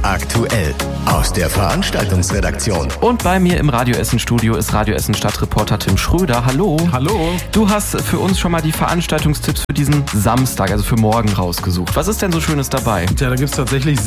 aktuell aus der Veranstaltungsredaktion. Und bei mir im Radio Essen Studio ist Radio Essen Stadtreporter Tim Schröder. Hallo. Hallo. Du hast für uns schon mal die Veranstaltungstipps für diesen Samstag, also für morgen, rausgesucht. Was ist denn so Schönes dabei? Tja, da gibt es tatsächlich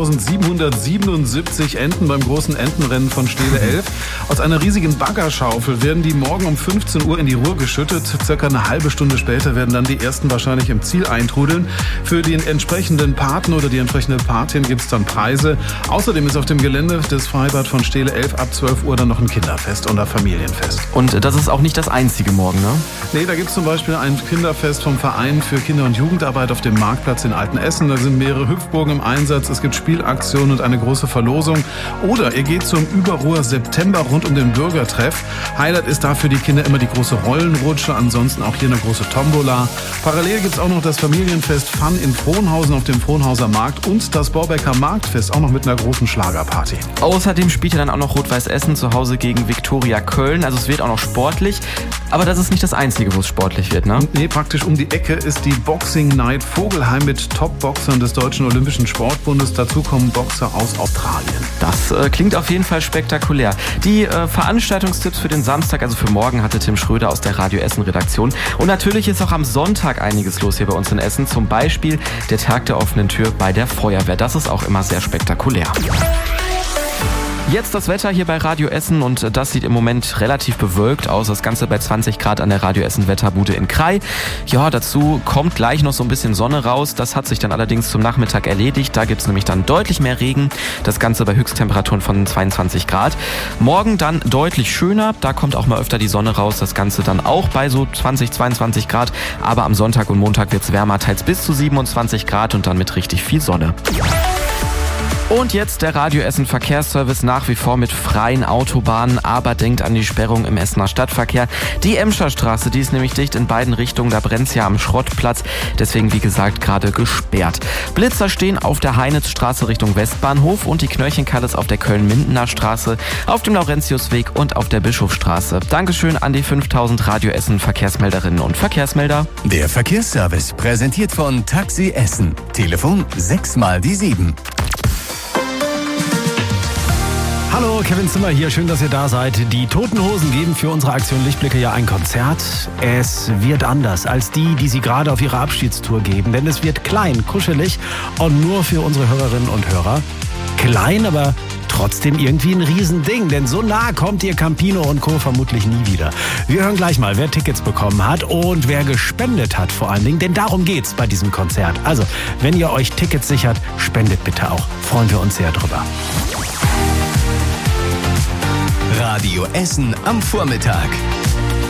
7.777 Enten beim großen Entenrennen von Stele 11. Aus einer riesigen Baggerschaufel werden die morgen um 15 Uhr in die Ruhr geschüttet. Circa eine halbe Stunde später werden dann die ersten wahrscheinlich im Ziel eintrudeln. Für den entsprechenden Paten oder die entsprechende Patin gibt es dann Preise. Außerdem ist auf dem Gelände des Freibad von Stele 11 ab 12 Uhr dann noch ein Kinderfest und ein Familienfest. Und das ist auch nicht das einzige morgen, ne? Nee, da gibt es zum Beispiel ein Kinderfest vom Verein für Kinder- und Jugendarbeit auf dem Marktplatz in Altenessen. Da sind mehrere Hüpfburgen im Einsatz, es gibt Spielaktionen und eine große Verlosung. Oder ihr geht zum Überruhr September rund um den Bürgertreff. Highlight ist da für die Kinder immer die große Rollenrutsche, ansonsten auch hier eine große Tombola. Parallel gibt es auch noch das Familienfest Fun in Frohnhausen auf dem Frohnhauser Markt und das Borbecker Marktfest, auch noch mit einer großen Schlagerparty. Außerdem spielt ja dann auch noch Rot-Weiß Essen zu Hause gegen Viktoria Köln. Also es wird auch noch sportlich. Aber das ist nicht das Einzige, wo es sportlich wird, ne? Nee, praktisch um die Ecke ist die Boxing Night Vogelheim mit Top-Boxern des Deutschen Olympischen Sportbundes. Dazu kommen Boxer aus Australien. Das klingt auf jeden Fall spektakulär. Die Veranstaltungstipps für den Samstag, also für morgen, hatte Tim Schröder aus der Radio Essen Redaktion. Und natürlich ist auch am Sonntag einiges los hier bei uns in Essen. Zum Beispiel der Tag der offenen Tür bei der Feuerwehr. Das ist auch immer sehr spektakulär. Jetzt das Wetter hier bei Radio Essen und das sieht im Moment relativ bewölkt aus. Das Ganze bei 20 Grad an der Radio Essen Wetterbude in Krai. Ja, dazu kommt gleich noch so ein bisschen Sonne raus. Das hat sich dann allerdings zum Nachmittag erledigt. Da gibt es nämlich dann deutlich mehr Regen. Das Ganze bei Höchsttemperaturen von 22 Grad. Morgen dann deutlich schöner. Da kommt auch mal öfter die Sonne raus. Das Ganze dann auch bei so 20, 22 Grad. Aber am Sonntag und Montag wird es wärmer, teils bis zu 27 Grad und dann mit richtig viel Sonne. Und jetzt der Radio Essen Verkehrsservice nach wie vor mit freien Autobahnen, aber denkt an die Sperrung im Essener Stadtverkehr. Die Emscher Straße, die ist nämlich dicht in beiden Richtungen, da brennt's ja am Schrottplatz, deswegen wie gesagt gerade gesperrt. Blitzer stehen auf der Heinitzstraße Richtung Westbahnhof und die Knöllchenkalles auf der Köln-Mindener Straße, auf dem Laurentiusweg und auf der Bischofsstraße. Dankeschön an die 5000 Radio Essen Verkehrsmelderinnen und Verkehrsmelder. Der Verkehrsservice präsentiert von Taxi Essen. Telefon 6x7. Hallo, Kevin Zimmer hier, schön, dass ihr da seid. Die Toten Hosen geben für unsere Aktion Lichtblicke ja ein Konzert. Es wird anders als die sie gerade auf ihrer Abschiedstour geben, denn es wird klein, kuschelig und nur für unsere Hörerinnen und Hörer. Klein, aber trotzdem irgendwie ein Riesending, denn so nah kommt ihr Campino und Co. vermutlich nie wieder. Wir hören gleich mal, wer Tickets bekommen hat und wer gespendet hat vor allen Dingen, denn darum geht's bei diesem Konzert. Also, wenn ihr euch Tickets sichert, spendet bitte auch. Freuen wir uns sehr drüber. Radio Essen am Vormittag.